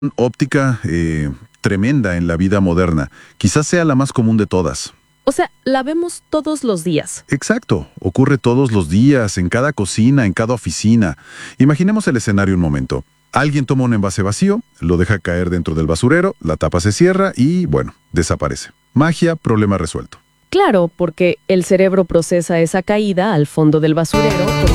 Óptica tremenda en la vida moderna. Quizás sea la más común de todas. O sea, la vemos todos los días. Exacto. Ocurre todos los días, en cada cocina, en cada oficina. Imaginemos el escenario un momento. Alguien toma un envase vacío, lo deja caer dentro del basurero, la tapa se cierra y, bueno, desaparece. Magia, problema resuelto. Claro, porque el cerebro procesa esa caída al fondo del basurero